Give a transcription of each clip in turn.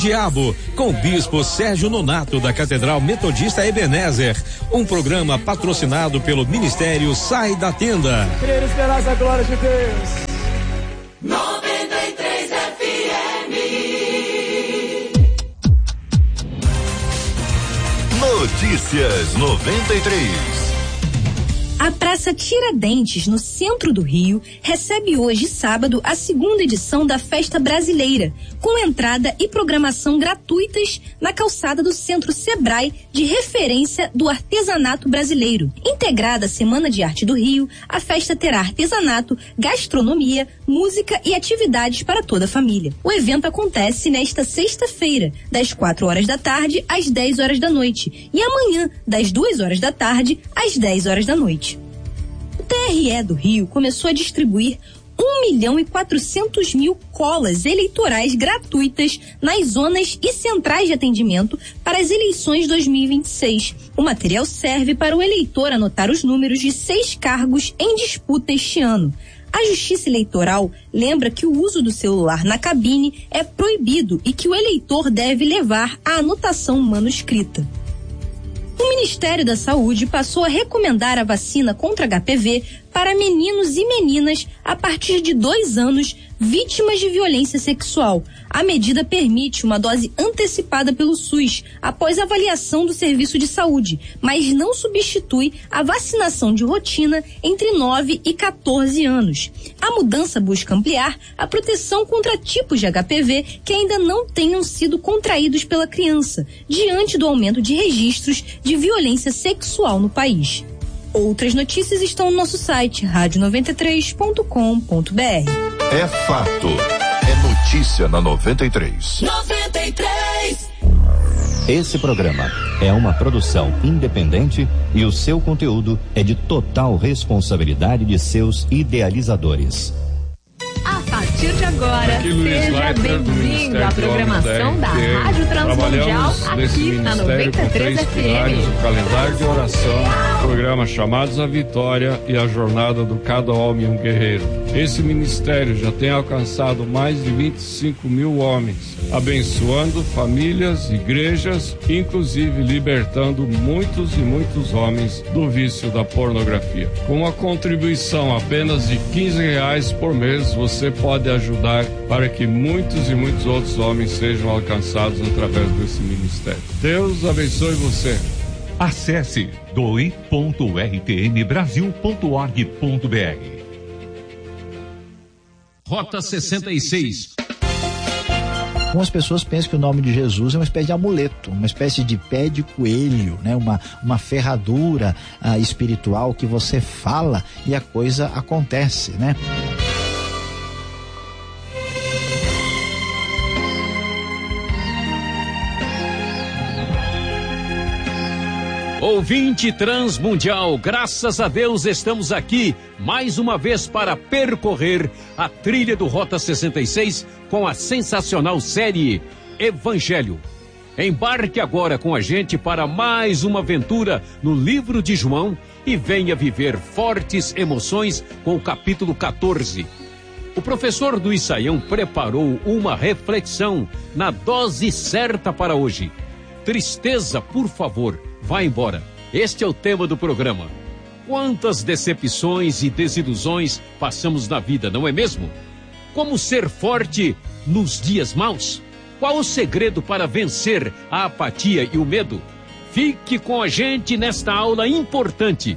Diabo, com o bispo Sérgio Nonato da Catedral Metodista Ebenezer, um programa patrocinado pelo Ministério Sai da Tenda. Crer, esperança, glória de Deus. 93 FM. Notícias 93. A Praça Tiradentes, no centro do Rio, recebe hoje, sábado, a segunda edição da Festa Brasileira, com entrada e programação gratuitas na calçada do Centro Sebrae, de referência do artesanato brasileiro. Integrada à Semana de Arte do Rio, a festa terá artesanato, gastronomia, música e atividades para toda a família. O evento acontece nesta sexta-feira, das 4 horas da tarde às 10 horas da noite, e amanhã, das 2 horas da tarde às 10 horas da noite. O TRE do Rio começou a distribuir 1.400.000 colas eleitorais gratuitas nas zonas e centrais de atendimento para as eleições 2026. O material serve para o eleitor anotar os números de 6 cargos em disputa este ano. A Justiça Eleitoral lembra que o uso do celular na cabine é proibido e que o eleitor deve levar a anotação manuscrita. O Ministério da Saúde passou a recomendar a vacina contra HPV para meninos e meninas a partir de 2 anos vítimas de violência sexual. A medida permite uma dose antecipada pelo SUS após avaliação do serviço de saúde, mas não substitui a vacinação de rotina entre 9 e 14 anos. A mudança busca ampliar a proteção contra tipos de HPV que ainda não tenham sido contraídos pela criança, diante do aumento de registros de violência sexual no país. Outras notícias estão no nosso site radio93.com.br. É fato. É notícia na 93. 93. Esse programa é uma produção independente e o seu conteúdo é de total responsabilidade de seus idealizadores. A partir de agora, seja bem-vindo à programação da Rádio Transmundial aqui na 93 FM. O calendário de oração, programa Chamados à Vitória e a Jornada do Cada Homem um Guerreiro. Esse ministério já tem alcançado mais de 25 mil homens, abençoando famílias, igrejas, inclusive libertando muitos e muitos homens do vício da pornografia. Com uma contribuição apenas de R$15 por mês, você pode ajudar para que muitos e muitos outros homens sejam alcançados através desse ministério. Deus abençoe você. Acesse doe.rtmbrasil.org.br. Rota 66. Algumas pessoas pensam que o nome de Jesus é uma espécie de amuleto, uma espécie de pé de coelho, né? Uma ferradura espiritual que você fala e a coisa acontece, né? Ouvinte Transmundial, graças a Deus estamos aqui mais uma vez para percorrer a trilha do Rota 66 com a sensacional série Evangelho. Embarque agora com a gente para mais uma aventura no livro de João e venha viver fortes emoções com o capítulo 14. O professor do Isaião preparou uma reflexão na dose certa para hoje. Tristeza, por favor, vá embora. Este é o tema do programa. Quantas decepções e desilusões passamos na vida, não é mesmo? Como ser forte nos dias maus? Qual o segredo para vencer a apatia e o medo? Fique com a gente nesta aula importante.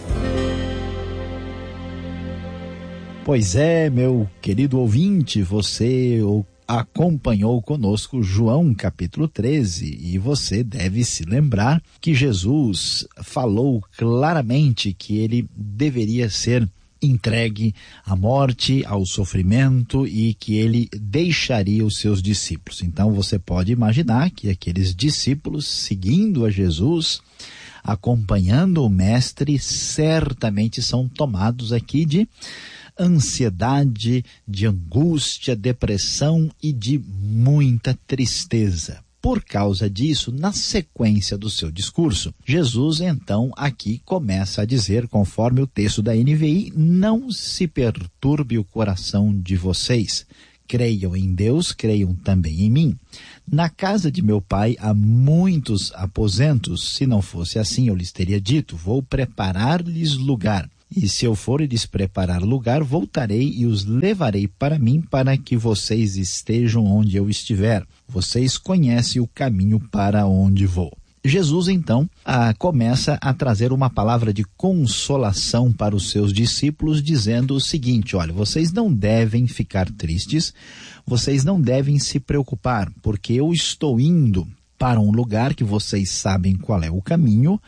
Pois é, meu querido ouvinte, você acompanhou conosco João capítulo 13 e você deve se lembrar que Jesus falou claramente que ele deveria ser entregue à morte, ao sofrimento e que ele deixaria os seus discípulos. Então você pode imaginar que aqueles discípulos seguindo a Jesus, acompanhando o mestre, certamente são tomados aqui de ansiedade, de angústia, depressão e de muita tristeza. Por causa disso, na sequência do seu discurso, Jesus então aqui começa a dizer, conforme o texto da NVI, não se perturbe o coração de vocês. Creiam em Deus, creiam também em mim. Na casa de meu pai há muitos aposentos. Se não fosse assim, eu lhes teria dito, vou preparar-lhes lugar. E se eu for lhes preparar lugar, voltarei e os levarei para mim, para que vocês estejam onde eu estiver. Vocês conhecem o caminho para onde vou. Jesus, então, começa a trazer uma palavra de consolação para os seus discípulos, dizendo o seguinte: olha, vocês não devem ficar tristes, vocês não devem se preocupar, porque eu estou indo para um lugar que vocês sabem qual é o caminho,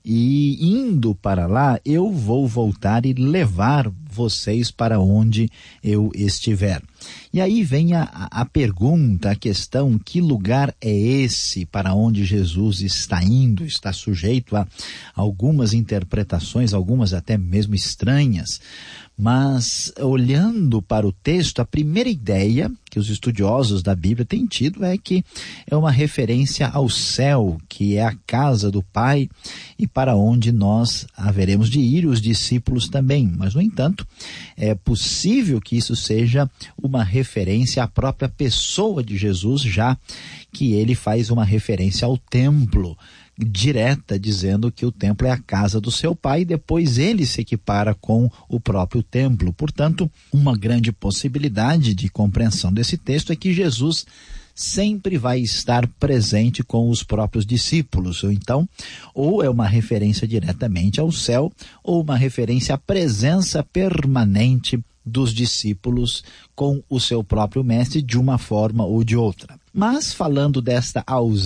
e indo para lá, eu vou voltar e levar vocês para onde eu estiver. E aí vem a pergunta, a questão: que lugar é esse para onde Jesus está indo? Está sujeito a algumas interpretações, algumas até mesmo estranhas. Mas, olhando para o texto, a primeira ideia que os estudiosos da Bíblia têm tido é que é uma referência ao céu, que é a casa do Pai, e para onde nós haveremos de ir, os discípulos também. Mas, no entanto, é possível que isso seja uma referência à própria pessoa de Jesus, já que ele faz uma referência ao templo direta, dizendo que o templo é a casa do seu pai, e depois ele se equipara com o próprio templo. Portanto, uma grande possibilidade de compreensão desse texto é que Jesus sempre vai estar presente com os próprios discípulos. Então, ou é uma referência diretamente ao céu, ou uma referência à presença permanente dos discípulos com o seu próprio mestre, de uma forma ou de outra. Mas falando desta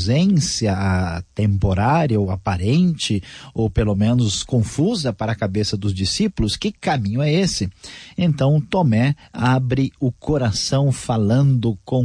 ausência temporária ou aparente, ou pelo menos confusa para a cabeça dos discípulos, que caminho é esse? Então Tomé abre o coração falando com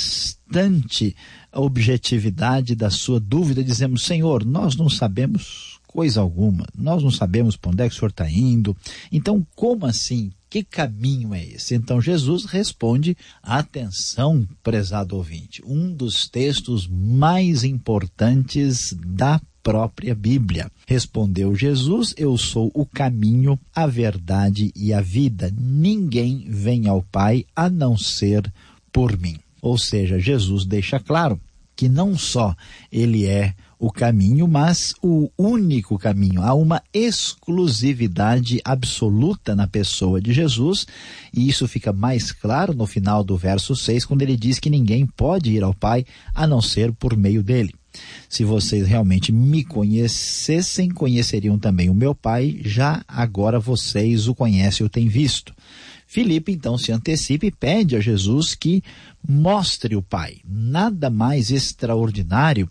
bastante objetividade da sua dúvida, dizendo: Senhor, nós não sabemos coisa alguma, nós não sabemos para onde é que o Senhor está indo, então como assim? Que caminho é esse? Então Jesus responde: atenção, prezado ouvinte, um dos textos mais importantes da própria Bíblia. Respondeu Jesus: eu sou o caminho, a verdade e a vida. Ninguém vem ao Pai a não ser por mim. Ou seja, Jesus deixa claro que não só ele é o caminho, mas o único caminho. Há uma exclusividade absoluta na pessoa de Jesus, e isso fica mais claro no final do verso 6, quando ele diz que ninguém pode ir ao Pai a não ser por meio dele. Se vocês realmente me conhecessem, conheceriam também o meu Pai, já agora vocês o conhecem, o têm visto. Filipe então se antecipa e pede a Jesus que mostre o Pai. Nada mais extraordinário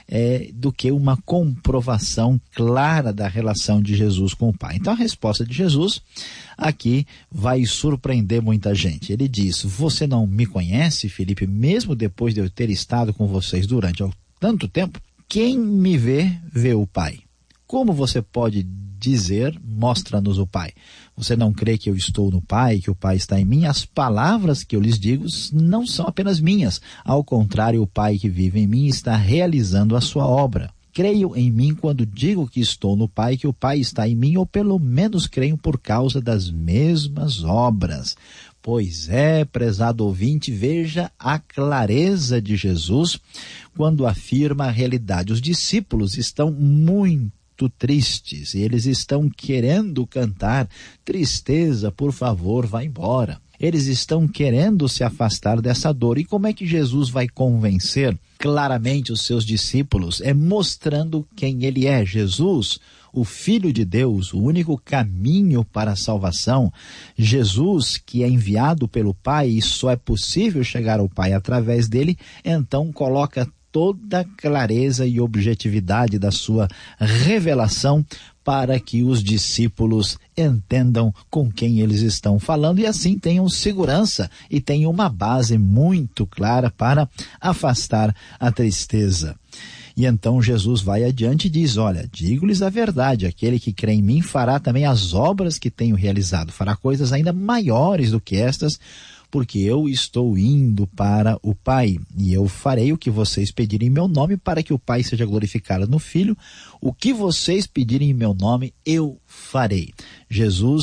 do que uma comprovação clara da relação de Jesus com o Pai. Então a resposta de Jesus aqui vai surpreender muita gente. Ele diz: você não me conhece, Filipe, mesmo depois de eu ter estado com vocês durante tanto tempo? Quem me vê, vê o Pai. Como você pode dizer, mostra-nos o Pai? Você não crê que eu estou no Pai, que o Pai está em mim? As palavras que eu lhes digo não são apenas minhas. Ao contrário, o Pai que vive em mim está realizando a sua obra. Creiam em mim quando digo que estou no Pai, que o Pai está em mim, ou pelo menos creiam por causa das mesmas obras. Pois é, prezado ouvinte, veja a clareza de Jesus quando afirma a realidade. Os discípulos estão muito tristes e eles estão querendo cantar: tristeza, por favor, vá embora. Eles estão querendo se afastar dessa dor. E como é que Jesus vai convencer claramente os seus discípulos? É mostrando quem ele é. Jesus, o Filho de Deus, o único caminho para a salvação. Jesus, que é enviado pelo Pai, e só é possível chegar ao Pai através dele, então coloca toda a clareza e objetividade da sua revelação para que os discípulos entendam com quem eles estão falando e assim tenham segurança e tenham uma base muito clara para afastar a tristeza. E então Jesus vai adiante e diz: olha, digo-lhes a verdade, aquele que crê em mim fará também as obras que tenho realizado, fará coisas ainda maiores do que estas, porque eu estou indo para o Pai, e eu farei o que vocês pedirem em meu nome, para que o Pai seja glorificado no Filho. O que vocês pedirem em meu nome, eu farei. Jesus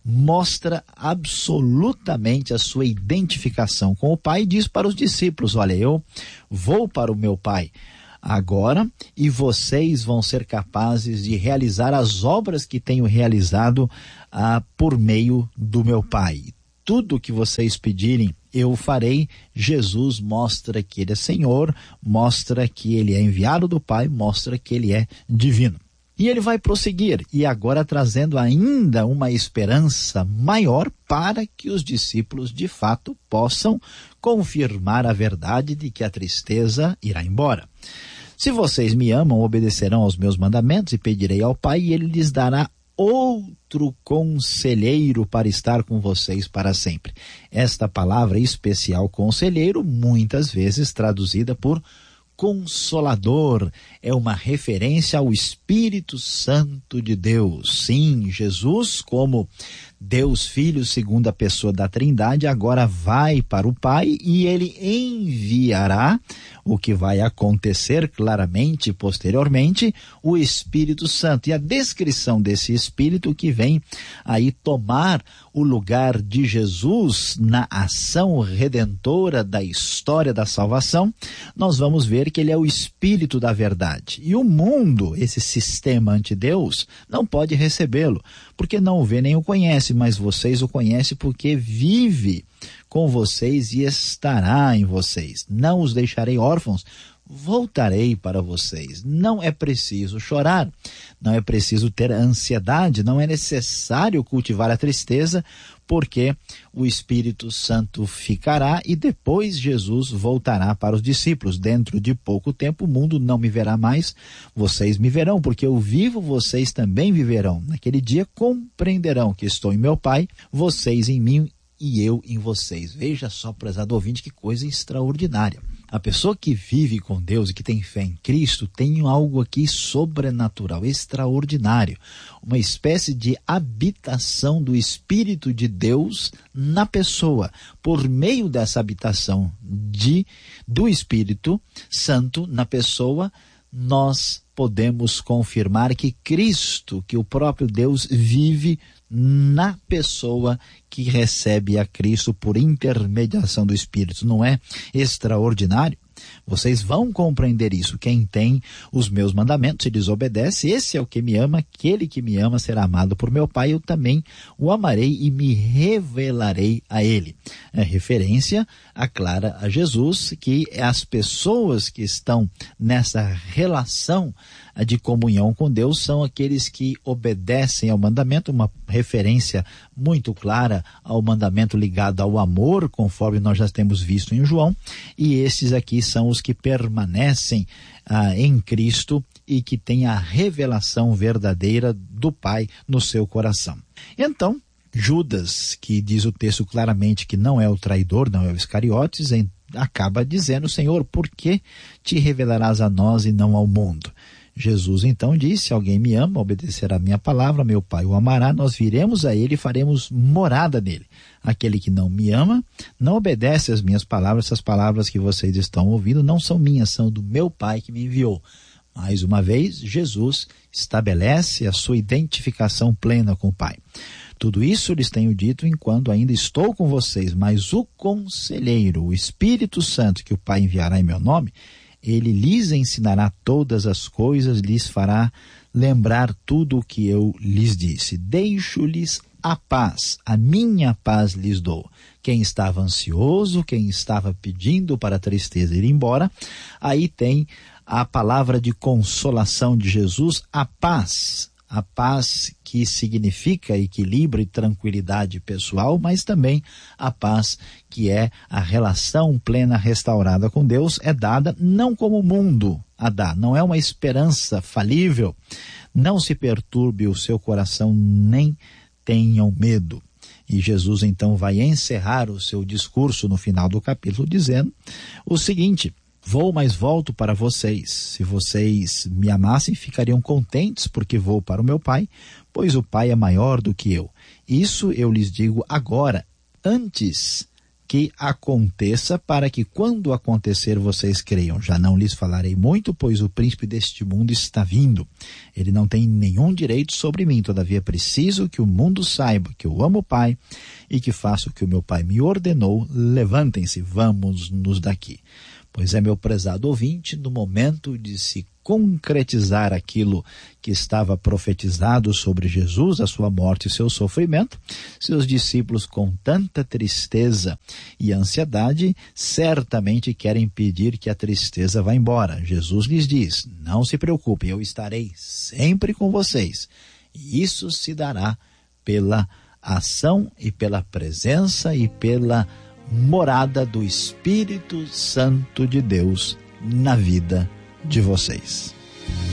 mostra absolutamente a sua identificação com o Pai e diz para os discípulos: olha, eu vou para o meu Pai agora e vocês vão ser capazes de realizar as obras que tenho realizado por meio do meu Pai. Tudo que vocês pedirem, eu farei. Jesus mostra que ele é Senhor, mostra que ele é enviado do Pai, mostra que ele é divino. E ele vai prosseguir, e agora trazendo ainda uma esperança maior para que os discípulos de fato possam confirmar a verdade de que a tristeza irá embora. Se vocês me amam, obedecerão aos meus mandamentos, e pedirei ao Pai, e ele lhes dará outro conselheiro para estar com vocês para sempre. Esta palavra especial, conselheiro, muitas vezes traduzida por Consolador, é uma referência ao Espírito Santo de Deus. Sim, Jesus, como Deus Filho, segunda pessoa da Trindade, agora vai para o Pai e ele enviará, o que vai acontecer claramente posteriormente, o Espírito Santo. E a descrição desse Espírito que vem aí tomar o lugar de Jesus na ação redentora da história da salvação, nós vamos ver que ele é o Espírito da verdade. E o mundo, esse sistema anti-Deus, não pode recebê-lo, porque não o vê nem o conhece, mas vocês o conhecem porque vive com vocês e estará em vocês. Não os deixarei órfãos, voltarei para vocês. Não é preciso chorar, não é preciso ter ansiedade, não é necessário cultivar a tristeza, porque o Espírito Santo ficará e depois Jesus voltará para os discípulos. Dentro de pouco tempo o mundo não me verá mais, vocês me verão, porque eu vivo, vocês também viverão. Naquele dia compreenderão que estou em meu Pai, vocês em mim e eu em vocês. Veja só, prezado ouvinte, que coisa extraordinária. A pessoa que vive com Deus e que tem fé em Cristo tem algo aqui sobrenatural, extraordinário. Uma espécie de habitação do Espírito de Deus na pessoa. Por meio dessa habitação do Espírito Santo na pessoa, nós podemos confirmar que Cristo, que o próprio Deus vive na pessoa que recebe a Cristo por intermediação do Espírito. Não é extraordinário? Vocês vão compreender isso. Quem tem os meus mandamentos e lhes obedece, esse é o que me ama. Aquele que me ama será amado por meu Pai. Eu também o amarei e me revelarei a ele. É referência clara a Jesus, que as pessoas que estão nessa relação de comunhão com Deus são aqueles que obedecem ao mandamento, uma referência muito clara ao mandamento ligado ao amor, conforme nós já temos visto em João, e esses aqui são os que permanecem em Cristo e que têm a revelação verdadeira do Pai no seu coração. Então, Judas, que diz o texto claramente que não é o traidor, não é o Iscariotes, acaba dizendo: Senhor, por que te revelarás a nós e não ao mundo? Jesus então disse: alguém me ama, obedecerá a minha palavra, meu Pai o amará, nós viremos a ele e faremos morada nele. Aquele que não me ama, não obedece às minhas palavras. Essas palavras que vocês estão ouvindo não são minhas, são do meu Pai que me enviou. Mais uma vez, Jesus estabelece a sua identificação plena com o Pai. Tudo isso lhes tenho dito enquanto ainda estou com vocês, mas o Conselheiro, o Espírito Santo que o Pai enviará em meu nome, ele lhes ensinará todas as coisas, lhes fará lembrar tudo o que eu lhes disse. Deixo-lhes a paz, a minha paz lhes dou. Quem estava ansioso, quem estava pedindo para a tristeza ir embora, aí tem a palavra de consolação de Jesus, a paz que significa equilíbrio e tranquilidade pessoal, mas também a paz que é a relação plena restaurada com Deus, é dada não como o mundo a dá, não é uma esperança falível. Não se perturbe o seu coração, nem tenham medo. E Jesus então vai encerrar o seu discurso no final do capítulo dizendo o seguinte: vou, mas volto para vocês. Se vocês me amassem, ficariam contentes, porque vou para o meu Pai, pois o Pai é maior do que eu. Isso eu lhes digo agora, antes que aconteça, para que quando acontecer vocês creiam. Já não lhes falarei muito, pois o príncipe deste mundo está vindo. Ele não tem nenhum direito sobre mim, todavia preciso que o mundo saiba que eu amo o Pai e que faço o que o meu Pai me ordenou. Levantem-se, vamos-nos daqui. Pois é, meu prezado ouvinte, no momento de se concretizar aquilo que estava profetizado sobre Jesus, a sua morte e seu sofrimento, seus discípulos, com tanta tristeza e ansiedade, certamente querem pedir que a tristeza vá embora. Jesus lhes diz: não se preocupem, eu estarei sempre com vocês. E isso se dará pela ação e pela presença e pela morada do Espírito Santo de Deus na vida de vocês.